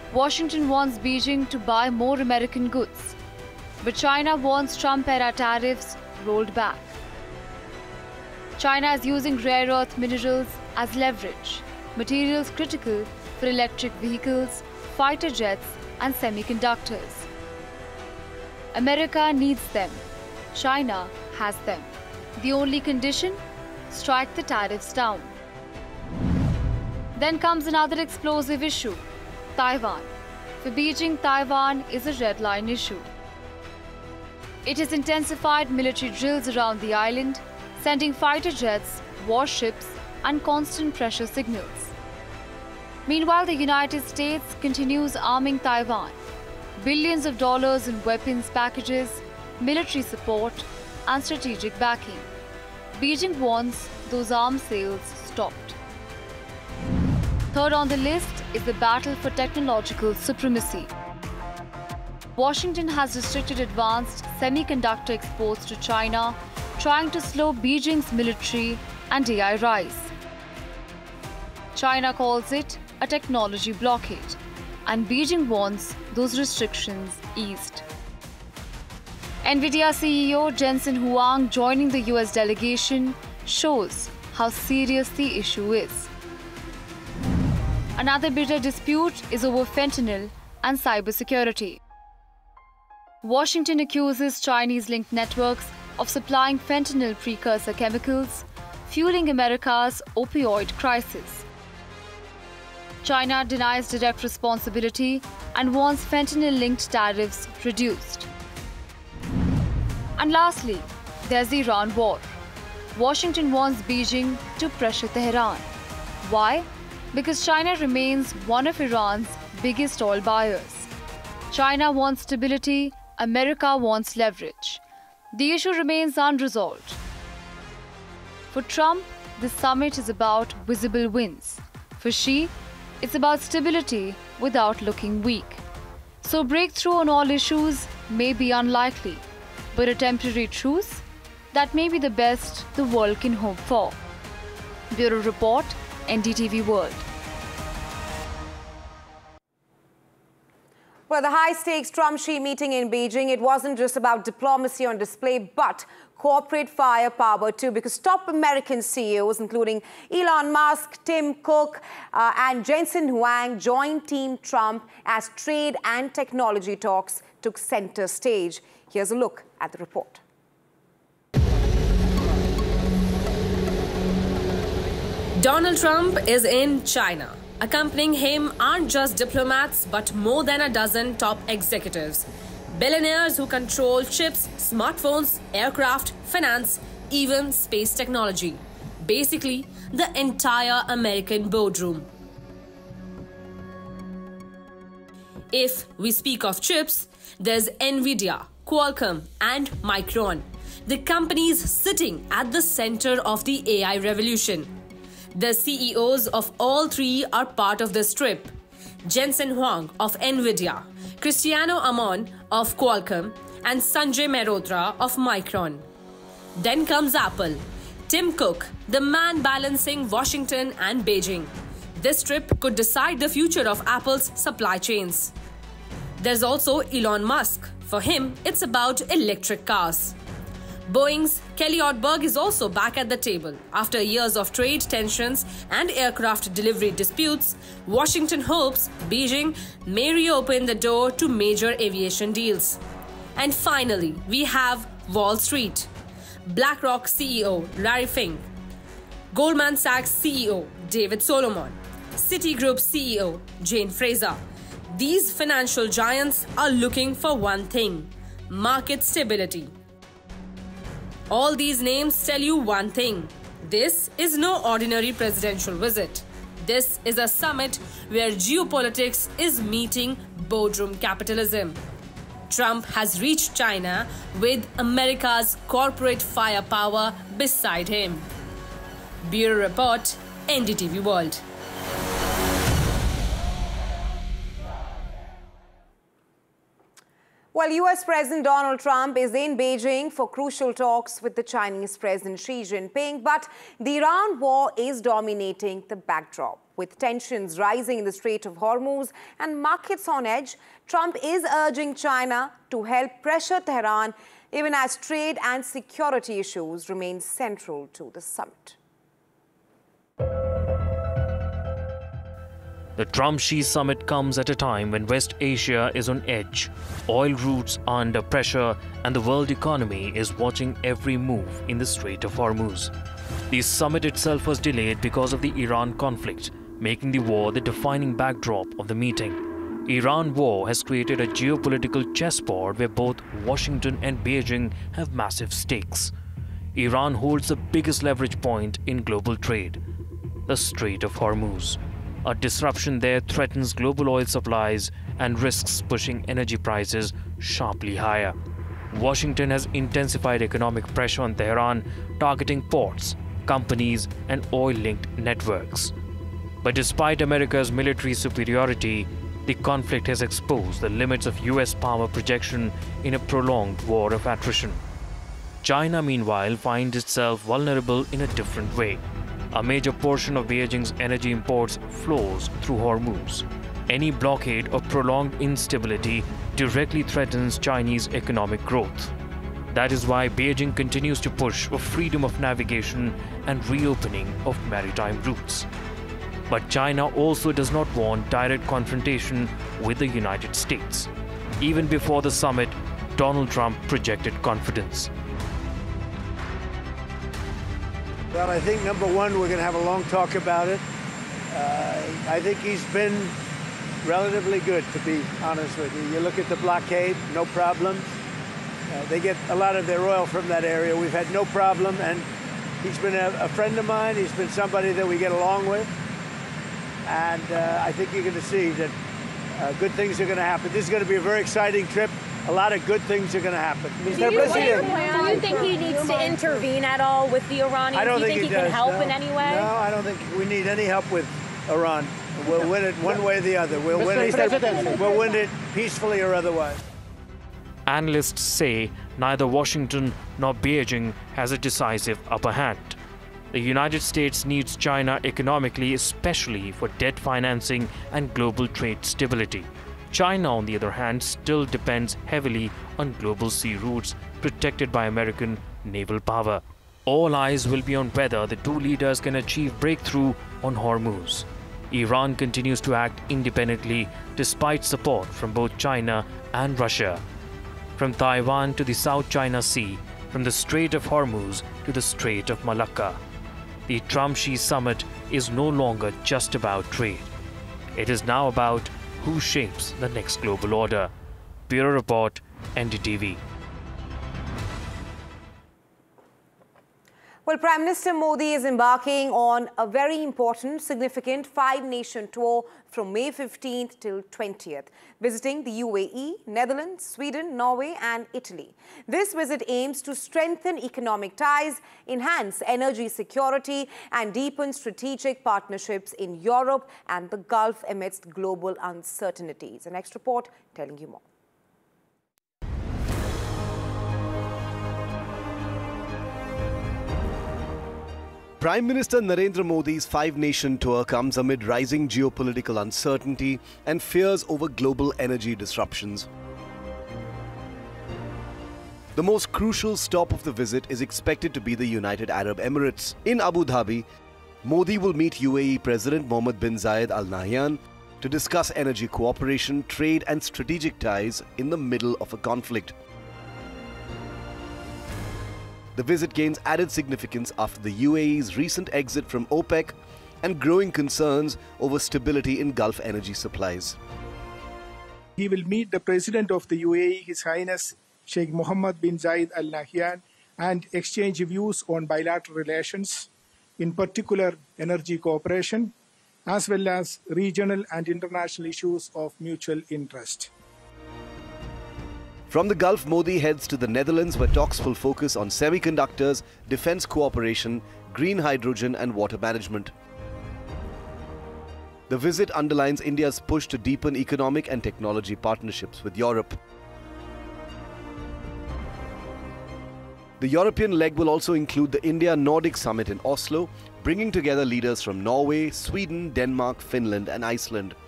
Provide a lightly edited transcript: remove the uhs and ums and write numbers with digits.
Washington wants Beijing to buy more American goods, but China wants Trump-era tariffs rolled back. China is using rare earth minerals as leverage, materials critical for electric vehicles, fighter jets, and semiconductors. America needs them. China has them. The only condition? Strike the tariffs down. Then comes another explosive issue, Taiwan. For Beijing, Taiwan is a red line issue. It has intensified military drills around the island, sending fighter jets, warships, and constant pressure signals. Meanwhile, the United States continues arming Taiwan. Billions of dollars in weapons packages, military support, and strategic backing. Beijing wants those arms sales stopped. Third on the list is the battle for technological supremacy. Washington has restricted advanced semiconductor exports to China, trying to slow Beijing's military and AI rise. China calls it a technology blockade, and Beijing wants those restrictions eased. NVIDIA CEO Jensen Huang joining the US delegation shows how serious the issue is. Another bitter dispute is over fentanyl and cybersecurity. Washington accuses Chinese-linked networks of supplying fentanyl precursor chemicals, fueling America's opioid crisis. China denies direct responsibility and wants fentanyl-linked tariffs reduced. And lastly, there's the Iran war. Washington wants Beijing to pressure Tehran. Why? Because China remains one of Iran's biggest oil buyers. China wants stability, America wants leverage. The issue remains unresolved. For Trump, this summit is about visible wins. For Xi, it's about stability without looking weak. So breakthrough on all issues may be unlikely, but a temporary truce, that may be the best the world can hope for. Bureau Report, NDTV World. Well, the high-stakes Trump-Xi meeting in Beijing, it wasn't just about diplomacy on display, but corporate firepower too, because top American CEOs, including Elon Musk, Tim Cook, and Jensen Huang, joined Team Trump as trade and technology talks took center stage. Here's a look at the report. Donald Trump is in China. Accompanying him aren't just diplomats, but more than a dozen top executives. Billionaires who control chips, smartphones, aircraft, finance, even space technology. Basically, the entire American boardroom. If we speak of chips, there's NVIDIA, Qualcomm, and Micron, the companies sitting at the center of the AI revolution. The CEOs of all three are part of this trip. Jensen Huang of NVIDIA, Cristiano Amon of Qualcomm, and Sanjay Mehrotra of Micron. Then comes Apple. Tim Cook, the man balancing Washington and Beijing. This trip could decide the future of Apple's supply chains. There's also Elon Musk. For him, it's about electric cars. Boeing's Kelly Ortberg is also back at the table. After years of trade tensions and aircraft delivery disputes, Washington hopes Beijing may reopen the door to major aviation deals. And finally, we have Wall Street. BlackRock CEO Larry Fink, Goldman Sachs CEO David Solomon, Citigroup CEO Jane Fraser. These financial giants are looking for one thing: market stability. All these names tell you one thing: this is no ordinary presidential visit. This is a summit where geopolitics is meeting boardroom capitalism. Trump has reached China with America's corporate firepower beside him. Bureau Report, NDTV World. Well, US President Donald Trump is in Beijing for crucial talks with the Chinese President Xi Jinping, but the Iran war is dominating the backdrop. With tensions rising in the Strait of Hormuz and markets on edge, Trump is urging China to help pressure Tehran, even as trade and security issues remain central to the summit. The Trump-Xi summit comes at a time when West Asia is on edge, oil routes are under pressure, and the world economy is watching every move in the Strait of Hormuz. The summit itself was delayed because of the Iran conflict, making the war the defining backdrop of the meeting. Iran war has created a geopolitical chessboard where both Washington and Beijing have massive stakes. Iran holds the biggest leverage point in global trade, the Strait of Hormuz. A disruption there threatens global oil supplies and risks pushing energy prices sharply higher. Washington has intensified economic pressure on Tehran, targeting ports, companies, and oil-linked networks. But despite America's military superiority, the conflict has exposed the limits of US power projection in a prolonged war of attrition. China, meanwhile, finds itself vulnerable in a different way. A major portion of Beijing's energy imports flows through Hormuz. Any blockade or prolonged instability directly threatens Chinese economic growth. That is why Beijing continues to push for freedom of navigation and reopening of maritime routes. But China also does not want direct confrontation with the United States. Even before the summit, Donald Trump projected confidence. Well, I think number one, we're going to have a long talk about it. I think he's been relatively good, to be honest with you. You look at the blockade, no problems. They get a lot of their oil from that area. We've had no problem, and he's been a friend of mine. He's been somebody that we get along with. And I think you're going to see that good things are going to happen. This is going to be a very exciting trip. A lot of good things are going to happen. Mr. President, do you think he needs to intervene at all with the Iranians? I don't think he can help in any way? No, I don't think we need any help with Iran. We'll win it one way or the other. We'll win it peacefully or otherwise. Analysts say neither Washington nor Beijing has a decisive upper hand. The United States needs China economically, especially for debt financing and global trade stability. China, on the other hand, still depends heavily on global sea routes protected by American naval power. All eyes will be on whether the two leaders can achieve breakthrough on Hormuz. Iran continues to act independently despite support from both China and Russia. From Taiwan to the South China Sea, from the Strait of Hormuz to the Strait of Malacca, the Trump-Xi summit is no longer just about trade. It is now about who shapes the next global order. Bureau Report, NDTV. Well, Prime Minister Modi is embarking on a very important, significant five-nation tour from May 15th till 20th, visiting the UAE, Netherlands, Sweden, Norway and Italy. This visit aims to strengthen economic ties, enhance energy security and deepen strategic partnerships in Europe and the Gulf amidst global uncertainties. The next report telling you more. Prime Minister Narendra Modi's five-nation tour comes amid rising geopolitical uncertainty and fears over global energy disruptions. The most crucial stop of the visit is expected to be the United Arab Emirates. In Abu Dhabi, Modi will meet UAE President Mohammed bin Zayed Al Nahyan to discuss energy cooperation, trade and strategic ties in the middle of a conflict. The visit gains added significance after the UAE's recent exit from OPEC and growing concerns over stability in Gulf energy supplies. He will meet the President of the UAE, His Highness Sheikh Mohammed bin Zayed Al Nahyan, and exchange views on bilateral relations, in particular energy cooperation, as well as regional and international issues of mutual interest. From the Gulf, Modi heads to the Netherlands, where talks will focus on semiconductors, defense cooperation, green hydrogen and water management. The visit underlines India's push to deepen economic and technology partnerships with Europe. The European leg will also include the India-Nordic Summit in Oslo, bringing together leaders from Norway, Sweden, Denmark, Finland and Iceland.